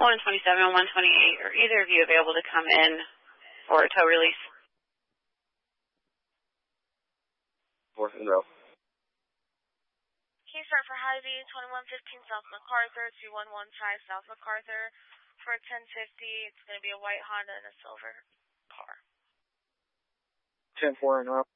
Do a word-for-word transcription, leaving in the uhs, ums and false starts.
one twenty-seven and one twenty-eight. Are either of you available to come in for a tow release? Fourth and row. Can you start for Hy-Vee, twenty-one fifteen South MacArthur, two one one five South MacArthur. For ten fifty, it's going to be a white Honda and a silver car. ten four and up.